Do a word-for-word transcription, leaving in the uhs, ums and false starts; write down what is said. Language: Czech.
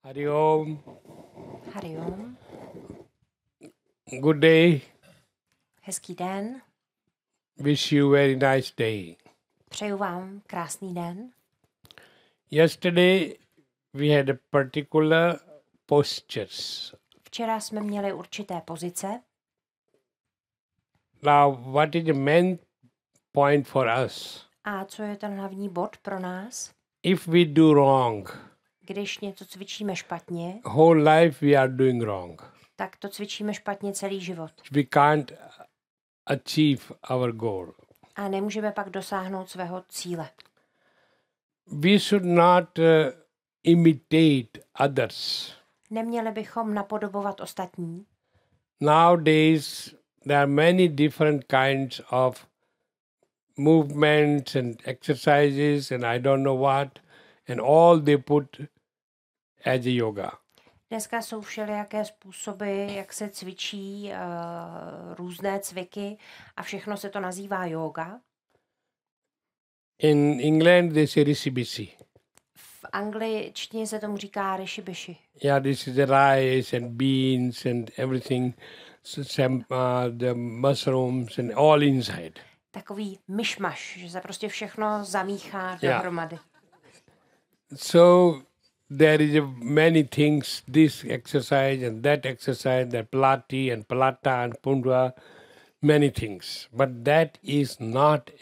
Hari Om. Hari Om. Good day. Hezký den. Wish you very nice day. Přeju vám krásný den. Yesterday we had a particular postures. Včera jsme měli určité pozice. Now, what is the main point for us? A co je ten hlavní bod pro nás? If we do wrong, Když něco cvičíme špatně, whole life we are doing wrong. tak to cvičíme špatně celý život. We can't achieve our goal. A nemůžeme pak dosáhnout svého cíle. We should not uh, imitate others. Neměli bychom napodobovat ostatní. Nowadays, there are many different kinds of movements and exercises and I don't know what, and all they put as a yoga. Dneska jsou všelijaké způsoby, jak se cvičí uh, různé cviky a všechno se to nazývá yoga. In England, they say rishi-bishi. V angličtině se tomu říká rishibishi. Yeah, this is the rice and beans and everything, so some, uh, the mushrooms and all inside. Takový myšmaš, že se prostě všechno zamíchá Yeah. dohromady. So there is a many things, this exercise and that exercise, that Pilati and Palata and Pundra, many things. But that is not